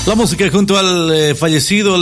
La música junto al fallecido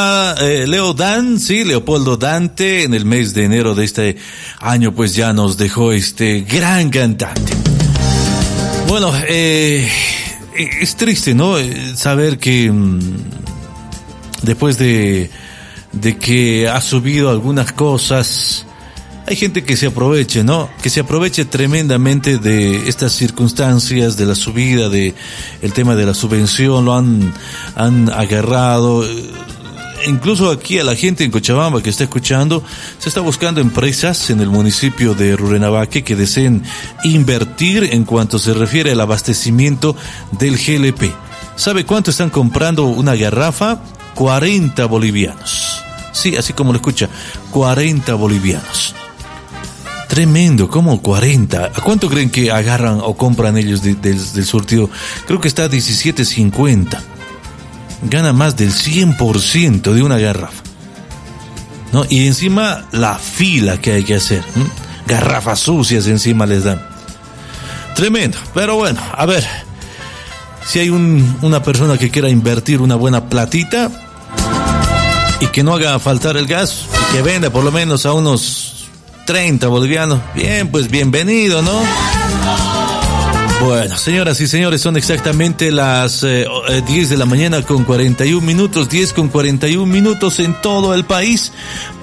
Leopoldo Dante, en el mes de enero de este año, pues ya nos dejó este gran cantante. Bueno, es triste, ¿no? Saber que después de que ha subido algunas cosas, hay gente que se aproveche, ¿no? Que se aproveche tremendamente de estas circunstancias, de la subida, de el tema de la subvención, lo han agarrado. Incluso aquí a la gente en Cochabamba que está escuchando, se está buscando empresas en el municipio de Rurrenabaque que deseen invertir en cuanto se refiere al abastecimiento del GLP. ¿Sabe cuánto están comprando una garrafa? 40 bolivianos. Sí, así como lo escucha, 40 bolivianos. Tremendo, ¿cómo 40? ¿A cuánto creen que agarran o compran ellos del surtido? Creo que está a 17.50. Gana más del 100% de una garrafa, ¿no? Y encima la fila que hay que hacer, ¿no? Garrafas sucias encima les dan. Tremendo, pero bueno, a ver, si hay una persona que quiera invertir una buena platita y que no haga faltar el gas y que venda por lo menos a unos 30 bolivianos, bien, pues bienvenido, ¿no? Bueno, señoras y señores, son exactamente las 10 de la mañana con 41 minutos, 10 con 41 minutos en todo el país.